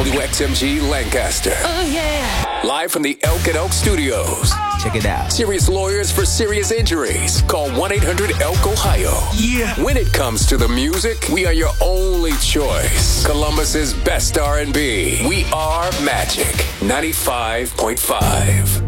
WXMG Lancaster. Oh, yeah. Live from the Elk and Elk Studios. Check it out. Serious lawyers for serious injuries. Call 1-800-ELK-OHIO. Yeah. When it comes to the music, we are your only choice. Columbus's best R&B. We are Magic 95.5.